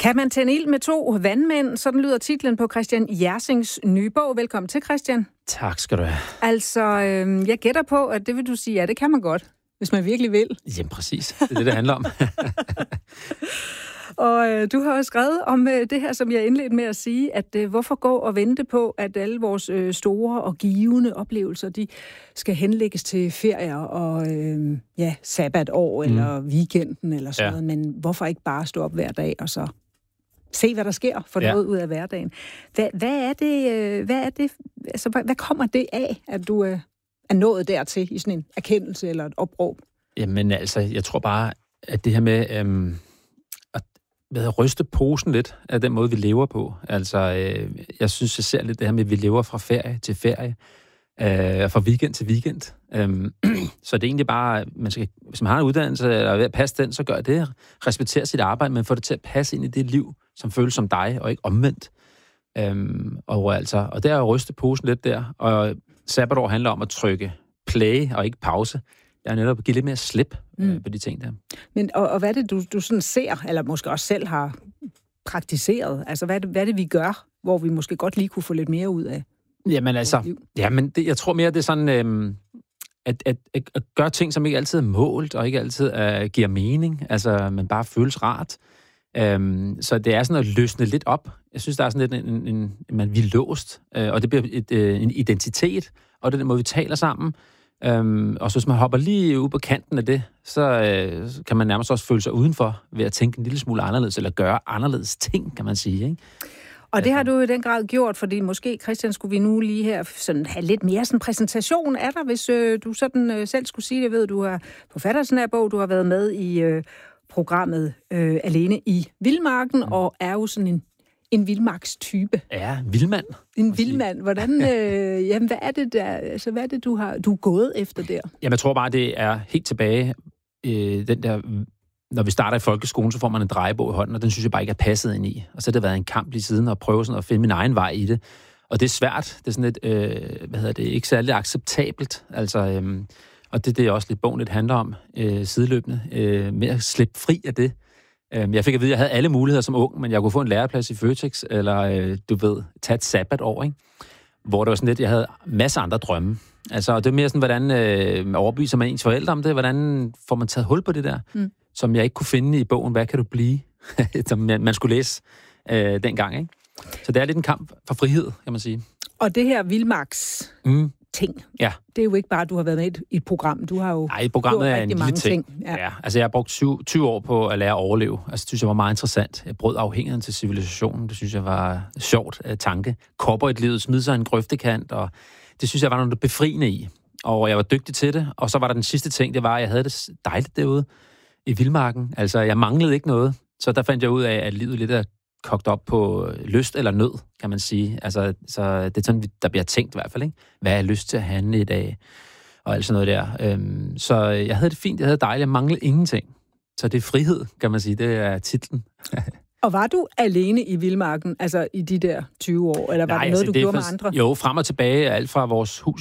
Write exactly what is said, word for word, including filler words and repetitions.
Kan man tænde ild med to vandmænd? Sådan lyder titlen på Christian Jersings nye bog. Velkommen til, Christian. Tak skal du have. Altså, øh, jeg gætter på, at det vil du sige, ja, det kan man godt, hvis man virkelig vil. Jamen præcis, det er det, det handler om. Og øh, du har jo skrevet om øh, det her, som jeg indledte med at sige, at øh, hvorfor gå og vente på, at alle vores øh, store og givende oplevelser, de skal henlægges til ferier og øh, ja, sabbatår mm. eller weekenden eller sådan ja. noget. Men hvorfor ikke bare stå op hver dag og så se, hvad der sker, få ja. noget ud af hverdagen. Hvad, hvad er det, øh, hvad er det, altså hvad, hvad kommer det af, at du øh, er nået dertil i sådan en erkendelse eller et opråb? Jamen altså, jeg tror bare, at det her med øh, at hvad, ryste posen lidt af den måde, vi lever på. Altså, øh, jeg synes, jeg ser lidt det her med, at vi lever fra ferie til ferie, øh, fra weekend til weekend. Øh, så det er egentlig bare, man skal, hvis man har en uddannelse og er ved at passe den, så gør det. Respektere sit arbejde, men få det til at passe ind i det liv, som føles som dig, og ikke omvendt. Øhm, og, altså, og der er at ryste posen lidt der. Og sabbatår handler om at trykke play og ikke pause. Det er netop at give lidt mere slip mm. øh, på de ting der. Men, og, og hvad er det, du, du sådan ser, eller måske også selv har praktiseret? Altså, hvad er, det, hvad er det, vi gør, hvor vi måske godt lige kunne få lidt mere ud af? Jamen altså, jamen, det, jeg tror mere, det er sådan, øhm, at, at, at, at gøre ting, som ikke altid er målt, og ikke altid uh, giver mening, altså, men bare føles rart. Um, så det er sådan at løsne lidt op. Jeg synes, der er sådan lidt en, en, en man, vi er låst, uh, og det bliver et, uh, en identitet, og det er den måde, vi taler sammen. Um, og så hvis man hopper lige ud på kanten af det, så uh, kan man nærmest også føle sig udenfor, ved at tænke en lille smule anderledes, eller gøre anderledes ting, kan man sige, ikke? Og det har du i den grad gjort, fordi måske, Christian, skulle vi nu lige her sådan have lidt mere sådan præsentation af dig, hvis øh, du sådan øh, selv skulle sige det. Jeg ved, du har forfattet sådan her bog, du har været med i øh, programmet øh, Alene i Vildmarken, mm. og er jo sådan en, en vildmarkstype. Ja, vildmand. En vildmand. Hvordan, øh, jamen, hvad er det der, altså, hvad er det, du har du er gået efter der? Jamen, jeg tror bare, det er helt tilbage, øh, den der... Når vi starter i folkeskolen, så får man en drejebog i hånden, og den synes jeg bare ikke er passet ind i. Og så har det været en kamp lige siden at prøve sådan at finde min egen vej i det. Og det er svært. Det er sådan lidt, øh, hvad hedder det, ikke særlig acceptabelt. Altså, øh, og det er det også lidt bogen lidt handler om, øh, sideløbende, øh, med at slippe fri af det. Øh, jeg fik at vide, at jeg havde alle muligheder som ung, men jeg kunne få en læreplads i Føtex, eller øh, du ved, tage et sabbatår, ikke? Hvor det var sådan lidt, jeg havde masser af andre drømme. Altså, og det er mere sådan, hvordan øh, overbeviser man ens forældre om det? Hvordan får man taget hul på det der? Mm. Som jeg ikke kunne finde i bogen, hvad kan du blive, som man skulle læse øh, dengang, ikke? Så det er lidt en kamp for frihed, kan man sige. Og det her vildmarks mm. ting, ja. Det er jo ikke bare, at du har været med i et, et program. Du har jo Nej, programmet er en lille ting. ting. Ja. Ja, altså jeg har brugt tyve år på at lære at overleve. Altså det synes jeg var meget interessant. Jeg brød afhængigheden til civilisationen. Det synes jeg var sjovt uh, tanke. Corporate-livet, smide sig en grøftekant, og det synes jeg var noget befriende i. Og jeg var dygtig til det. Og så var der den sidste ting, det var, at jeg havde det dejligt derude i vildmarken. Altså, jeg manglede ikke noget. Så der fandt jeg ud af, at livet lidt er kogt op på lyst eller nød, kan man sige. Altså, så det er sådan, der bliver tænkt i hvert fald, ikke? Hvad er jeg lyst til at handle i dag? Og alt sådan noget der. Øhm, så jeg havde det fint, jeg havde det dejligt, jeg manglede ingenting. Så det er frihed, kan man sige. Det er titlen. Og var du alene i vildmarken, altså i de der tyve år? Eller var Nej, det noget, altså, du det gjorde for, med andre? Jo, frem og tilbage, alt fra vores hus